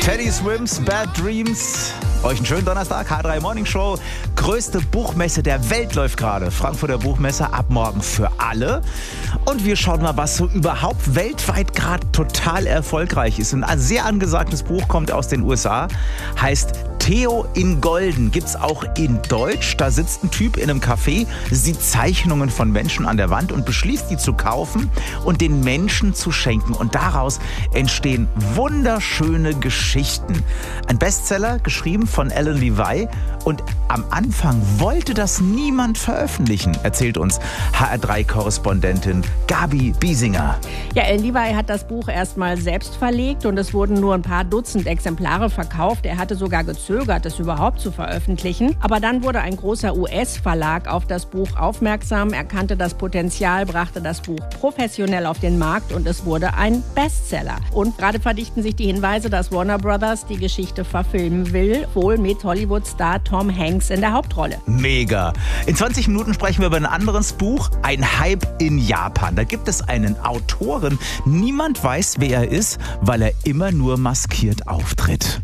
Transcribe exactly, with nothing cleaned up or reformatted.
Teddy Swims, Bad Dreams. Euch einen schönen Donnerstag, H drei Morning Show. Größte Buchmesse der Welt läuft gerade. Frankfurter Buchmesse ab morgen für alle. Und wir schauen mal, was so überhaupt weltweit gerade total erfolgreich ist. Ein sehr angesagtes Buch kommt aus den U S A, heißt Theo in Golden. Gibt's auch in Deutsch. Da sitzt ein Typ in einem Café, sieht Zeichnungen von Menschen an der Wand und beschließt, die zu kaufen und den Menschen zu schenken. Und daraus entstehen wunderschöne Geschichten. Ein Bestseller, geschrieben von Alan Levi. Und am Anfang wollte das niemand veröffentlichen, erzählt uns H R drei Korrespondentin Gabi Biesinger. Ja, Alan Levi hat das Buch erstmal selbst verlegt und es wurden nur ein paar Dutzend Exemplare verkauft. Er hatte sogar gezögert, es überhaupt zu veröffentlichen. Aber dann wurde ein großer U S-Verlag auf das Buch aufmerksam, erkannte das Potenzial, brachte das Buch professionell auf den Markt und es wurde ein Bestseller. Und gerade verdichten sich die Hinweise, dass Warner Brothers die Geschichte verfilmen will, wohl mit Hollywood-Star Tom Hanks in der Hauptrolle. Mega. In zwanzig Minuten sprechen wir über ein anderes Buch, ein Hype in Japan. Da gibt es einen Autoren, niemand weiß, wer er ist, weil er immer nur maskiert auftritt.